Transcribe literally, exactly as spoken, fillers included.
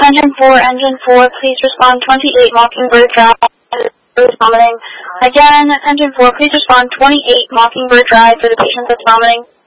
Engine four, Engine four, please respond twenty-eight Mockingbird Drive is vomiting. Again, Engine four, please respond twenty-eight Mockingbird Drive for the patient that's vomiting.